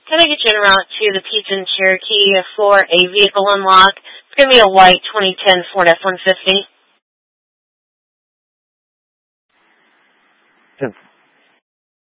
Can I get you en route to the Pigeon Cherokee for a vehicle unlock? It's going to be a white 2010 Ford F-150.